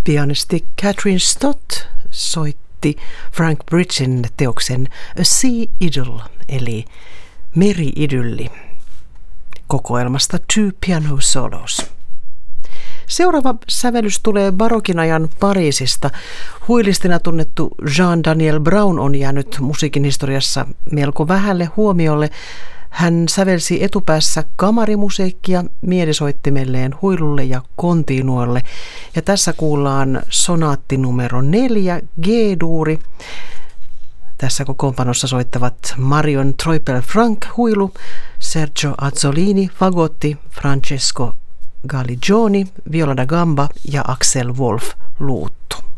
Pianisti Catherine Stott soitti Frank Bridgen teoksen A Sea Idyll eli meri-idylli kokoelmasta Two Piano Solos. Seuraava sävellys tulee barokin ajan Pariisista. Huilistina tunnettu Jean Daniel Brown on jäänyt musiikin historiassa melko vähälle huomiolle. Hän sävelsi etupäässä kamarimusiikkia mielisoittimelleen huilulle ja kontinuolle. Ja tässä kuullaan sonaatti numero 4, G-duuri. Tässä kokoonpanossa soittavat Marion Treupel-Franck huilu, Sergio Azzolini fagotti, Francesco Galligioni viola da gamba ja Axel Wolf luuttu.